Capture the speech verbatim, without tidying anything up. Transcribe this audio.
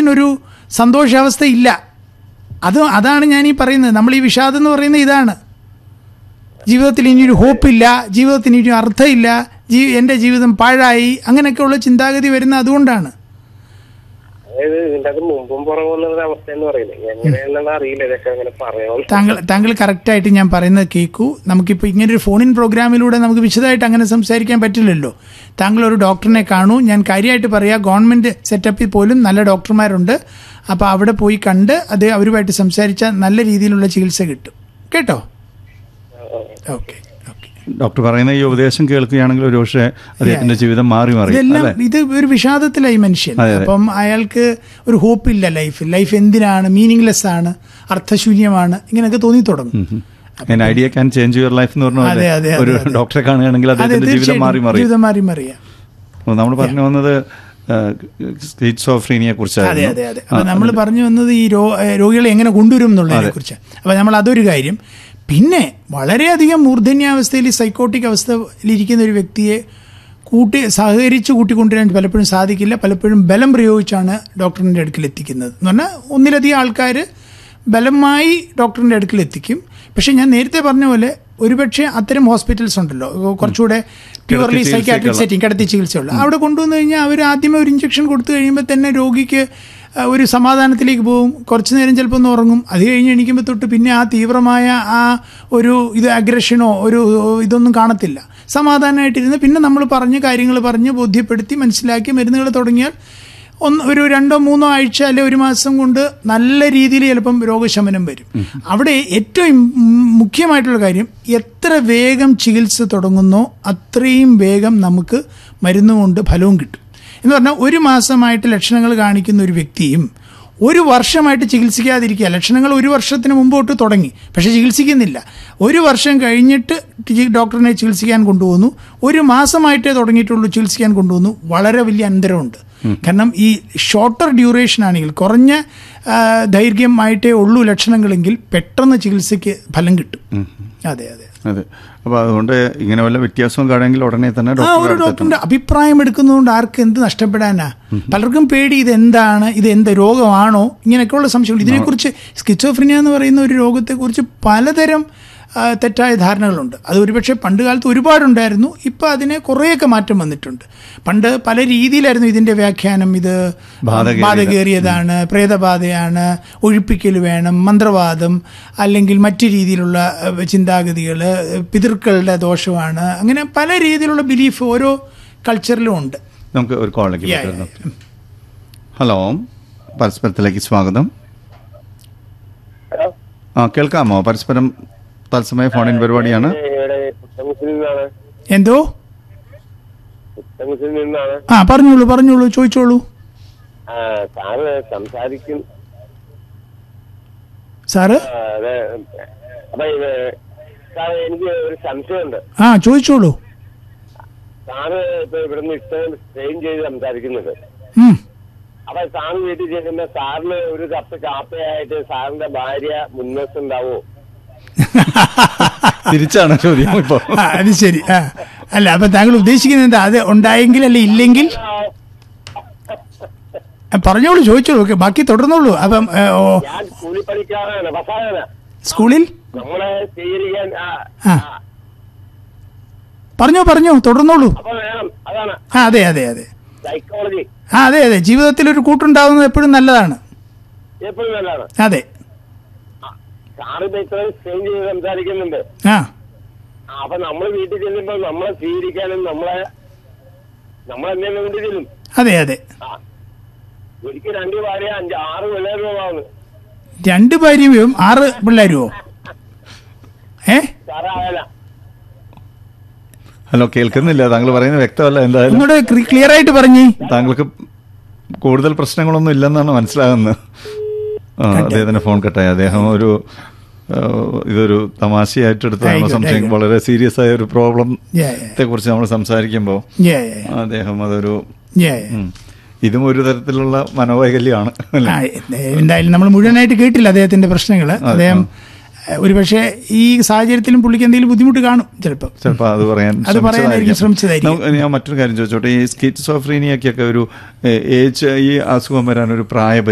മനസ്സിനൊരു സന്തോഷാവസ്ഥ ഇല്ല. അത് അതാണ് ഞാൻ ഈ പറയുന്നത്. നമ്മൾ ഈ വിഷാദം എന്ന് പറയുന്നത് ഇതാണ്. ജീവിതത്തിൽ ഇനിയൊരു ഹോപ്പില്ല, ജീവിതത്തിന് ഇനി അർത്ഥമില്ല, ജീ എൻ്റെ ജീവിതം പാഴായി, അങ്ങനെയൊക്കെയുള്ള ചിന്താഗതി വരുന്നത് അതുകൊണ്ടാണ്. താങ്കൾ താങ്കൾ കറക്റ്റായിട്ട് ഞാൻ പറയുന്നത് കേൾക്കൂ. നമുക്കിപ്പോൾ ഇങ്ങനൊരു ഫോണിൻ പ്രോഗ്രാമിലൂടെ നമുക്ക് വിശദമായിട്ട് അങ്ങനെ സംസാരിക്കാൻ പറ്റില്ലല്ലോ. താങ്കൾ ഒരു ഡോക്ടറിനെ കാണൂ. ഞാൻ കാര്യമായിട്ട് പറയാം, ഗവൺമെൻറ് സെറ്റപ്പിൽ പോലും നല്ല ഡോക്ടർമാരുണ്ട്. അപ്പോൾ അവിടെ പോയി കണ്ട് അത് അവരുമായിട്ട് സംസാരിച്ചാൽ നല്ല രീതിയിലുള്ള ചികിത്സ കിട്ടും. കേട്ടോ? ഓക്കെ. ഡോക്ടർ പറയുന്ന ഈ ഉപദേശം കേൾക്കുകയാണെങ്കിൽ ഒരു പക്ഷേ അദ്ദേഹത്തിന്റെ ജീവിതം മാറി മാറി. ഇതെല്ലാം ഇത് ഒരു വിഷാദത്തിലായി മനുഷ്യൻ. അപ്പം അയാൾക്ക് ഒരു ഹോപ്പില്ല ലൈഫിൽ. ലൈഫ് എന്തിനാണ്, മീനിങ്ലെസ് ആണ്, അർത്ഥശൂന്യമാണ്, ഇങ്ങനെയൊക്കെ തോന്നി തുടങ്ങും. Idea can change your life എന്ന് പറഞ്ഞാൽ ഒരു ഡോക്ടറെ കാണുകയാണെങ്കിൽ അദ്ദേഹത്തിന്റെ ജീവിതം മാറി മാറി ജീവിതം മാറി മാറിയാ. നമ്മൾ പറഞ്ഞു വന്നത് സ്കിസോഫ്രീനിയെ കുറിച്ചാണ്. അതെ അതെ അതെ അപ്പൊ നമ്മൾ പറഞ്ഞു വന്നത് ഈ രോഗികളെ എങ്ങനെ കൊണ്ടുവരും എന്നുള്ളതിനെ കുറിച്ച്. അപ്പൊ നമ്മൾ അതൊരു കാര്യം. പിന്നെ വളരെയധികം മൂർധന്യാവസ്ഥയിൽ സൈക്കോട്ടിക് അവസ്ഥയിലിരിക്കുന്ന ഒരു വ്യക്തിയെ കൂട്ടി സഹകരിച്ച് കൂട്ടിക്കൊണ്ടുവരാൻ പലപ്പോഴും സാധിക്കില്ല. പലപ്പോഴും ബലം പ്രയോഗിച്ചാണ് ഡോക്ടറിൻ്റെ അടുക്കൽ എത്തിക്കുന്നത്. എന്ന് പറഞ്ഞാൽ ഒന്നിലധികം ആൾക്കാർ ബലമായി ഡോക്ടറിൻ്റെ അടുക്കൽ എത്തിക്കും. പക്ഷേ ഞാൻ നേരത്തെ പറഞ്ഞ പോലെ ഒരുപക്ഷെ അത്തരം ഹോസ്പിറ്റൽസ് ഉണ്ടല്ലോ, കുറച്ചുകൂടെ പ്യുവർലി സൈക്കാട്രിക് സെറ്റിംഗ്, കിടത്തി ചികിത്സയുള്ള, അവിടെ കൊണ്ടുവന്നു കഴിഞ്ഞാൽ അവർ ആദ്യമേ ഒരു ഇഞ്ചക്ഷൻ കൊടുത്തു കഴിയുമ്പോൾ തന്നെ രോഗിക്ക് ഒരു സമാധാനത്തിലേക്ക് പോകും. കുറച്ച് നേരം ചിലപ്പോൾ ഒന്ന് ഉറങ്ങും. അത് കഴിഞ്ഞ് എണീക്കുമ്പോൾ തൊട്ട് പിന്നെ ആ തീവ്രമായ ആ ഒരു ഇത് അഗ്രഷനോ ഒരു ഇതൊന്നും കാണത്തില്ല. സമാധാനമായിട്ടിരുന്ന് പിന്നെ നമ്മൾ പറഞ്ഞ് കാര്യങ്ങൾ പറഞ്ഞ് ബോധ്യപ്പെടുത്തി മനസ്സിലാക്കി മരുന്നുകൾ തുടങ്ങിയാൽ ഒന്ന് ഒരു രണ്ടോ മൂന്നോ ആഴ്ച അല്ലെ ഒരു മാസം കൊണ്ട് നല്ല രീതിയിൽ ചിലപ്പം രോഗശമനം വരും. അവിടെ ഏറ്റവും മുഖ്യമായിട്ടുള്ള കാര്യം, എത്ര വേഗം ചികിത്സ തുടങ്ങുന്നോ അത്രയും വേഗം നമുക്ക് മരുന്നുകൊണ്ട് ഫലവും കിട്ടും. എന്ന് പറഞ്ഞാൽ ഒരു മാസമായിട്ട് ലക്ഷണങ്ങൾ കാണിക്കുന്ന ഒരു വ്യക്തിയും ഒരു വർഷമായിട്ട് ചികിത്സിക്കാതിരിക്കുക. ലക്ഷണങ്ങൾ ഒരു വർഷത്തിന് മുമ്പോട്ട് തുടങ്ങി, പക്ഷേ ചികിത്സിക്കുന്നില്ല. ഒരു വർഷം കഴിഞ്ഞിട്ട് ഡോക്ടറിനെ ചികിത്സിക്കാൻ കൊണ്ടുപോകുന്നു, ഒരു മാസമായിട്ടേ തുടങ്ങിയിട്ടുള്ളൂ ചികിത്സിക്കാൻ കൊണ്ടുപോകുന്നു. വളരെ വലിയ അന്തരമുണ്ട്. കാരണം ഈ ഷോർട്ടർ ഡ്യൂറേഷൻ ആണെങ്കിൽ, കുറഞ്ഞ ദൈർഘ്യമായിട്ടേ ഉള്ളൂ ലക്ഷണങ്ങളെങ്കിൽ പെട്ടെന്ന് ചികിത്സയ്ക്ക് ഫലം കിട്ടും. അതെ അതെ അതെ. അപ്പോൾ അതുകൊണ്ട് ഇങ്ങനെ വല്ല വ്യത്യാസവും കാണുമെങ്കിൽ ഉടനെ തന്നെ ആ ഒരു ഡോക്ടറിന്റെ അഭിപ്രായം എടുക്കുന്നതുകൊണ്ട് ആർക്ക് എന്ത് നഷ്ടപ്പെടാനാ? പലർക്കും പേടി, ഇത് എന്താണ്, ഇത് എന്ത് രോഗമാണോ, ഇങ്ങനെയൊക്കെയുള്ള സംശയങ്ങൾ. ഇതിനെക്കുറിച്ച് സ്കിസോഫ്രീനിയ എന്ന് പറയുന്ന ഒരു രോഗത്തെക്കുറിച്ച് പലതരം തെറ്റായ ധാരണകളുണ്ട്. അത് ഒരുപക്ഷെ പണ്ട് കാലത്ത് ഒരുപാടുണ്ടായിരുന്നു. ഇപ്പോൾ അതിന് കുറേയൊക്കെ മാറ്റം വന്നിട്ടുണ്ട്. പണ്ട് പല രീതിയിലായിരുന്നു ഇതിൻ്റെ വ്യാഖ്യാനം. ഇത് ബാധകേറിയതാണ്, പ്രേതബാധയാണ്, ഒഴിപ്പിക്കൽ വേണം, മന്ത്രവാദം, അല്ലെങ്കിൽ മറ്റു രീതിയിലുള്ള ചിന്താഗതികൾ, പിതൃക്കളുടെ ദോഷമാണ്, അങ്ങനെ പല രീതിയിലുള്ള ബിലീഫ് ഓരോ കൾച്ചറിലും ഉണ്ട്. നമുക്ക് ഒരു കോളിലേക്ക്. ഹലോ, പരസ്പരത്തിലേക്ക് സ്വാഗതം. ആ കേൾക്കാമോ? പരസ്പരം തത്സമയ ഫോണിൻ പരിപാടിയാണ്. എന്തോ? ആ പറഞ്ഞോളൂ പറഞ്ഞോളൂ ചോദിച്ചോളൂ. സാറ് എനിക്ക് ഒരു സംശയമുണ്ട്. ആ ചോദിച്ചോളൂ. സാറ് ഇപ്പൊ ഇവിടുന്ന് ഇഷ്ടം ട്രെയിൻ ചെയ്ത് സംസാരിക്കുന്നത്. അപ്പൊ സാറ് വീട്ടിൽ ചെല്ലുമ്പോ സാറിന് ഒരു കപ്പ് കാപ്പയായിട്ട് സാറിന്റെ ഭാര്യ മുൻവശമുണ്ടാവോ? തിരിച്ചാണ് ചോദ്യം ഇപ്പൊ. അത് ശരി. ആ അല്ല, അപ്പൊ താങ്കൾ ഉദ്ദേശിക്കുന്നത് എന്താ? അത് ഉണ്ടായെങ്കിൽ അല്ലെ ഇല്ലെങ്കിൽ? പറഞ്ഞോളൂ, ചോദിച്ചോളൂ. ഓക്കെ, ബാക്കി തുടർന്നോളൂ. അപ്പം സ്കൂളിൽ പറഞ്ഞോ പറഞ്ഞോ തുടർന്നോളൂ. ആ അതെ അതെ അതെ ആ അതെ അതെ ജീവിതത്തിൽ ഒരു കൂട്ടുണ്ടാവുന്നത് എപ്പോഴും നല്ലതാണ്. അതെ. സംസാരിക്കുന്നുണ്ട്. ആ അപ്പൊ നമ്മള് വീട്ടിൽ ചെല്ലുമ്പോ നമ്മളെ സ്വീകരിക്കാനും നമ്മളെ നമ്മളെന്തെങ്കിലും വേണ്ടി ചെല്ലും. അതെ അതെ. എനിക്ക് രണ്ട് ഭാര്യ അഞ്ച് ആറ് പിള്ളേരുമാണ്. രണ്ട് ഭാര്യയും ആറ് പിള്ളേരുമോ? ഏ സാറായാല ഹലോ, കേൾക്കുന്നില്ല. താങ്കൾ പറയുന്നത് വ്യക്തമല്ല. എന്തായാലും ഒന്നുകൂടെ ക്ലിയർ ആയിട്ട് പറഞ്ഞു. താങ്കൾക്ക് കൂടുതൽ പ്രശ്നങ്ങളൊന്നും ഇല്ലെന്നാണ് മനസ്സിലാകുന്നത്. അദ്ദേഹത്തിന്റെ ഫോൺ കട്ടായി. അദ്ദേഹം ഒരു ഇതൊരു തമാശയായിട്ട് എടുത്തതാണ് സംശയം. വളരെ സീരിയസ് ആയ ഒരു പ്രോബ്ലത്തെ കുറിച്ച് നമ്മൾ സംസാരിക്കുമ്പോൾ അദ്ദേഹം അതൊരു ഇതും ഒരു തരത്തിലുള്ള മനോവൈകല്യമാണ്. എന്തായാലും നമ്മൾ മുഴുവനായിട്ട് കേട്ടില്ല അദ്ദേഹത്തിന്റെ പ്രശ്നങ്ങൾ. അദ്ദേഹം ഒരുപക്ഷെ ഈ സാഹചര്യത്തിലും പുള്ളിക്ക് എന്തെങ്കിലും ബുദ്ധിമുട്ട് കാണും. ചിലപ്പോൾ ചിലപ്പോൾ അത് പറയാൻ അത് പറയാനായിരിക്കും ശ്രമിച്ചതായിരിക്കും. ഞാൻ മറ്റൊരു കാര്യം ചോദിച്ചോട്ടെ. ഈ സ്കിസോഫ്രീനിയക്കൊക്കെ ഒരു ഏജ്, ഈ അസുഖം വരാൻ ഒരു പ്രായ